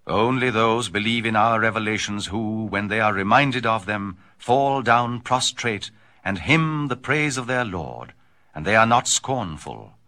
Only those believe in our revelations who, when they are reminded of them, fall down prostrate and hymn the praise of their Lord, and they are not scornful.